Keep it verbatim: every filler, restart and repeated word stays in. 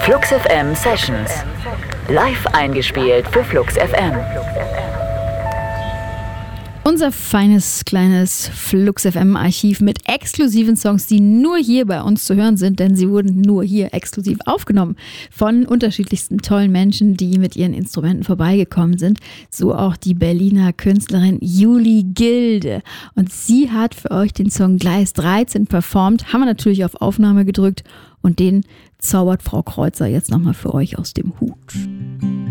Flux F M Sessions. Live eingespielt für Flux F M. Unser feines, kleines Flux F M-Archiv mit exklusiven Songs, die nur hier bei uns zu hören sind, denn sie wurden nur hier exklusiv aufgenommen von unterschiedlichsten tollen Menschen, die mit ihren Instrumenten vorbeigekommen sind. So auch die Berliner Künstlerin Juli Gilde. Und sie hat für euch den Song Gleis dreizehn performt, haben wir natürlich auf Aufnahme gedrückt und den zaubert Frau Kreuzer jetzt nochmal für euch aus dem Hut.